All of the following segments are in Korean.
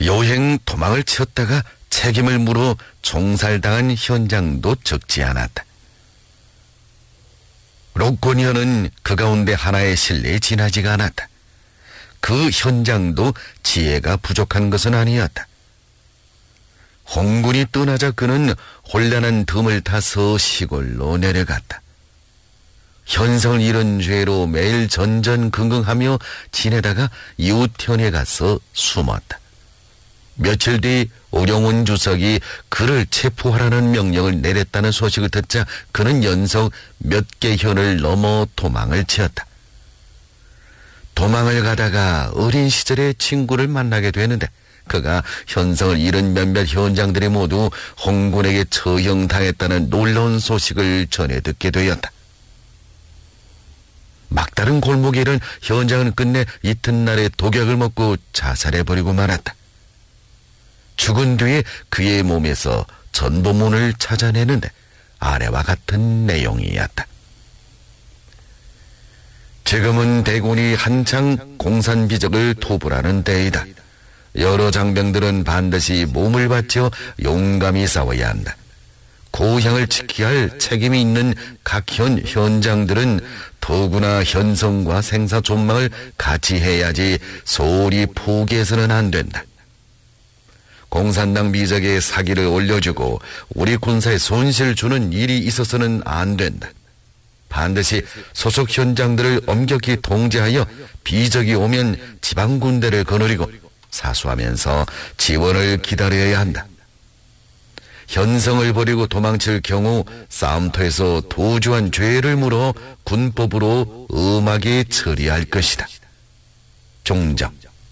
요행 도망을 치었다가 책임을 물어 총살당한 현장도 적지 않았다. 록곤현은 그 가운데 하나의 신뢰에 지나지가 않았다. 그 현장도 지혜가 부족한 것은 아니었다. 홍군이 떠나자 그는 혼란한 틈을 타서 시골로 내려갔다. 현성을 잃은 죄로 매일 전전긍긍하며 지내다가 이웃현에 가서 숨었다. 며칠 뒤 오룡운 주석이 그를 체포하라는 명령을 내렸다는 소식을 듣자 그는 연속 몇 개 현을 넘어 도망을 치었다. 도망을 가다가 어린 시절의 친구를 만나게 되는데 그가 현성을 잃은 몇몇 현장들이 모두 홍군에게 처형당했다는 놀라운 소식을 전해 듣게 되었다. 막다른 골목에 이른 현장은 끝내 이튿날에 독약을 먹고 자살해버리고 말았다. 죽은 뒤에 그의 몸에서 전보문을 찾아내는데 아래와 같은 내용이었다. 지금은 대군이 한창 공산비적을 토벌하는 때이다. 여러 장병들은 반드시 몸을 바쳐 용감히 싸워야 한다. 고향을 지켜야 할 책임이 있는 각 현장들은 더구나 현성과 생사존망을 같이 해야지 소홀히 포기해서는 안 된다. 공산당 비적에 사기를 올려주고 우리 군사에 손실을 주는 일이 있어서는 안 된다. 반드시 소속 현장들을 엄격히 통제하여 비적이 오면 지방군대를 거느리고 사수하면서 지원을 기다려야 한다. 현성을 버리고 도망칠 경우 싸움터에서 도주한 죄를 물어 군법으로 엄하게 처리할 것이다. 종정.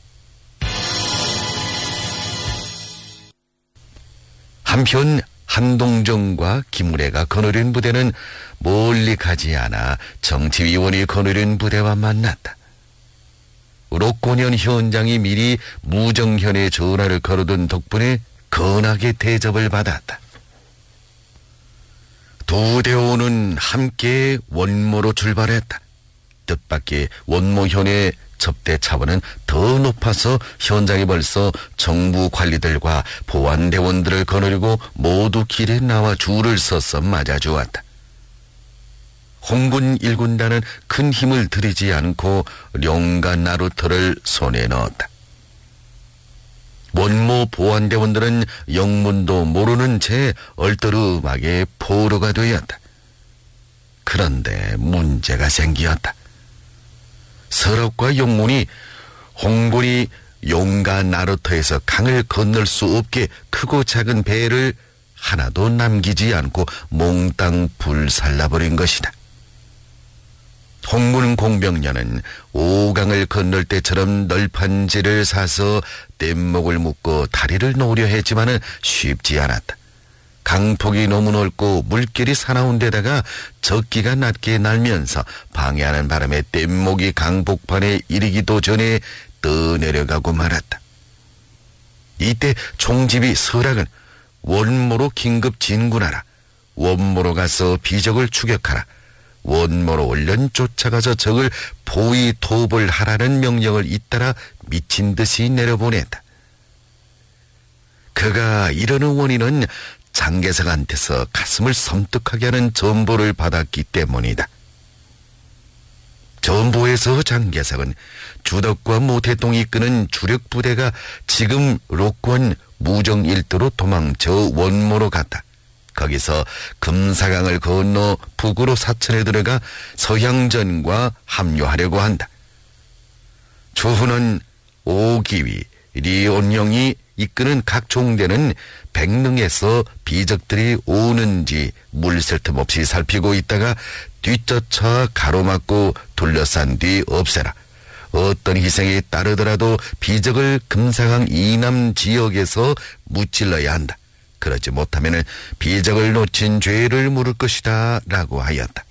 한편 한동정과 김우래가 거느린 부대는 멀리 가지 않아 정치위원이 거느린 부대와 만났다. 록곤현 현장이 미리 무정현에 전화를 걸어둔 덕분에 건하게 대접을 받았다. 두 대원은 함께 원모로 출발했다. 뜻밖의 원모현의 접대 차원은 더 높아서 현장에 벌써 정부 관리들과 보안대원들을 거느리고 모두 길에 나와 줄을 서서 맞아주었다. 홍군 1군단은 큰 힘을 들이지 않고 룡과 나루터를 손에 넣었다. 원모 보안대원들은 영문도 모르는 채 얼떠름하게 포로가 되었다. 그런데 문제가 생기었다. 서랍과 영문이 홍군이 용과 나루터에서 강을 건널 수 없게 크고 작은 배를 하나도 남기지 않고 몽땅 불살라버린 것이다. 홍군 공병년은 오강을 건널 때처럼 널판지를 사서 뗏목을 묶고 다리를 놓으려 했지만은 쉽지 않았다. 강폭이 너무 넓고 물길이 사나운 데다가 적기가 낮게 날면서 방해하는 바람에 뗏목이 강복판에 이르기도 전에 떠내려가고 말았다. 이때 총집이 설악은 원모로 긴급 진군하라. 원모로 가서 비적을 추격하라. 원모로 얼른 쫓아가서 적을 포위 토벌하라는 명령을 잇따라 미친 듯이 내려보냈다. 그가 이러는 원인은 장개석한테서 가슴을 섬뜩하게 하는 전보를 받았기 때문이다. 전보에서 장개석은 주덕과 모태동이 이끄는 주력 부대가 지금 록권 무정일도로 도망쳐 원모로 갔다. 거기서 금사강을 건너 북으로 사천에 들어가 서향전과 합류하려고 한다. 조훈은 오기위, 리온영이 이끄는 각 종대는 백릉에서 비적들이 오는지 물샐 틈 없이 살피고 있다가 뒤쫓아 가로막고 둘러싼 뒤 없애라. 어떤 희생이 따르더라도 비적을 금사강 이남 지역에서 무찔러야 한다. 그렇지 못하면 비적을 놓친 죄를 물을 것이다 라고 하였다.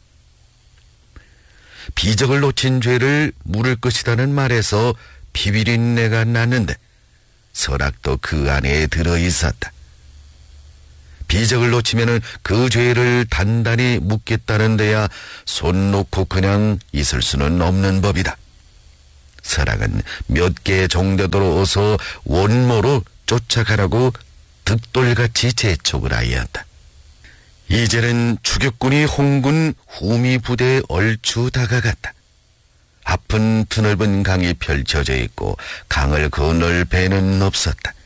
비적을 놓친 죄를 물을 것이라는 말에서 비비린내가 났는데 설악도 그 안에 들어있었다. 비적을 놓치면 그 죄를 단단히 묻겠다는 데야 손 놓고 그냥 있을 수는 없는 법이다. 서랑은 몇 개의 정대도로 어서 원모로 쫓아가라고 득돌같이 재촉을 하였다. 이제는 추격군이 홍군 후미 부대에 얼추 다가갔다. 앞은 드넓은 강이 펼쳐져 있고 강을 건널 배는 없었다.